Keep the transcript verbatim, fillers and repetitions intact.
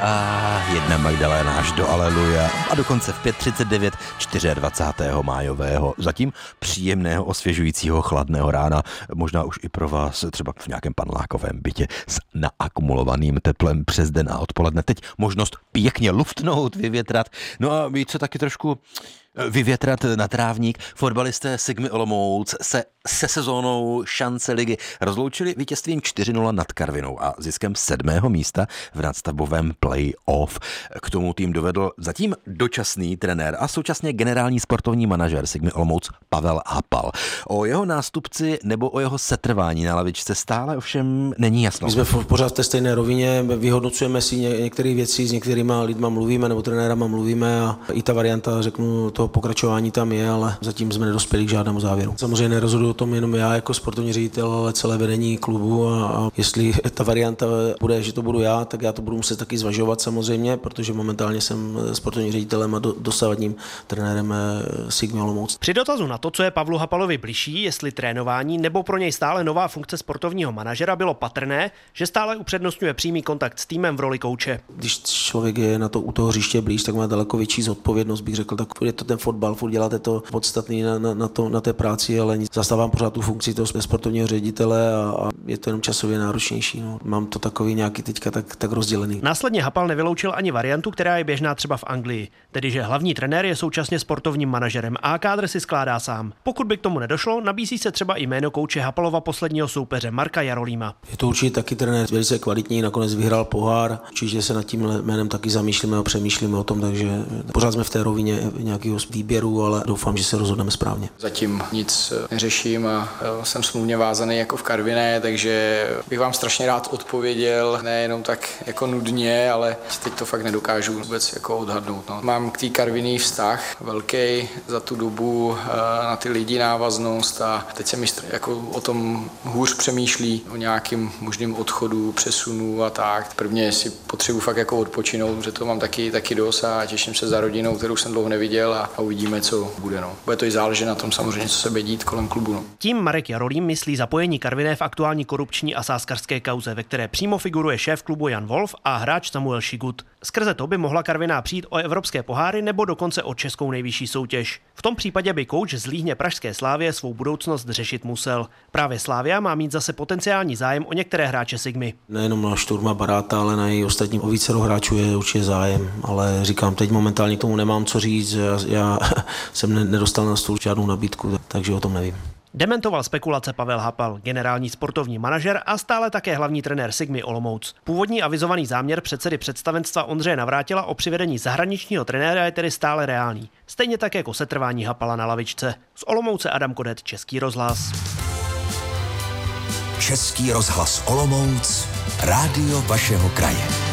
a jedna Magdalena až do Aleluja a dokonce v pět třicet devět dvacátého čtvrtého májového, zatím příjemného, osvěžujícího, chladného rána, možná už i pro vás třeba v nějakém panlákovém bytě s naakumulovaným teplem přes den a odpoledne. Teď možnost pěkně luftnout, vyvětrat, no a mít se taky trošku vyvětrat na trávník. Fotbalisté Sigmy Olomouc se se sezónou šance ligy rozloučili vítězstvím čtyři nula nad Karvinou a ziskem sedmého místa v nadstavbovém play-off. K tomu tým dovedl zatím dočasný trenér a současně generální sportovní manažer Sigmy Olomouc Pavel Hapal. O jeho nástupci nebo o jeho setrvání na lavičce stále ovšem není jasno. My jsme pořád v té stejné rovině, vyhodnocujeme si ně, některé věci, s některýma lidma mluvíme nebo trenérama mluvíme a i ta varianta, řeknu, toho pokračování tam je, ale zatím jsme nedospěli k žádnému závěru. Samozřejmě nerozhoduji o tom jenom já jako sportovní ředitel, ale celé vedení klubu a, a jestli ta varianta bude, že to budu já, tak já to budu muset taky zvažovat samozřejmě, protože momentálně jsem sportovním ředitelem a do, dosavadním trenérem Sigmy Olomouc. Při dotazu na to, co je Pavlu Hapalovi bližší, jestli trénování nebo pro něj stále nová funkce sportovního manažera, bylo patrné, že stále upřednostňuje přímý kontakt s týmem v roli kouče. Když člověk je na to u toho hřiště blíž, tak má daleko větší zodpovědnost, bych řekl, tak je to ten fotbal, furt děláte to podstatný na, na, na, to, na té práci, ale zastávám pořád tu funkci toho sportovního ředitele a, a je to jenom časově náročnější. No. Mám to takový nějaký teďka tak, tak rozdělený. Následně Hapal nevyloučil ani variantu, která je běžná třeba v Anglii, tedy že hlavní trenér je současně sportovním manažerem a kádr si skládá sám. Pokud by k tomu nedošlo, nabízí se třeba i jméno kouče Hapalova posledního soupeře Marka Jarolíma. Je to určitě taky trenér velice kvalitní, nakonec vyhrál pohár, čiže se nad tím jménem taky zamýšlíme a přemýšlíme o tom, takže pořád jsme v té rovině nějakého výběru, ale doufám, že se rozhodneme správně. Zatím nic neřeším a jsem smluvně vázaný jako v Karviné, takže bych vám strašně rád odpověděl, nejenom tak jako nudně, ale teď to fakt nedokážu vůbec jako odhadnout. No. Mám k té Karviný vztah velký za tu dobu, na ty lidi návaznost a teď se mi jako o tom hůř přemýšlí, o nějakým možným odchodu, přesunu a tak. Prvně si potřebuji fakt jako odpočinout, protože to mám taky, taky dost a těším se za rodinou, kterou jsem dlouho neviděl a, a uvidíme, co bude. No. Bude to i záležet na tom samozřejmě, co se bude dít kolem klubu. No. Tím Marek Jarolím myslí zapojení Karviné v aktuální korupční a sázkařské kauze, ve které přímo figuruje šéf klubu Jan Wolf a hráč Samuel Šigut. Skrze to by mohla Karviná přijít o evropské poháry nebo dokonce o českou nejvyšší soutěž. V tom případě by kouč z Líhně pražské Slávie svou budoucnost řešit musel. Právě Slávia má mít zase potenciální zájem o některé hráče Sigmy. Nejenom na Šturma Baráta, ale na i ostatním o vícero hráčů je určitě zájem, ale říkám, teď momentálně k tomu nemám co říct, já, já jsem nedostal na stůl žádnou nabídku, takže o tom nevím. Dementoval spekulace Pavel Hapal, generální sportovní manažer a stále také hlavní trenér Sigmy Olomouc. Původní avizovaný záměr předsedy představenstva Ondřeje Navrátila o přivedení zahraničního trenéra je tedy stále reálný. Stejně tak jako setrvání Hapala na lavičce. Z Olomouce Adam Kodet, Český rozhlas. Český rozhlas Olomouc, rádio vašeho kraje.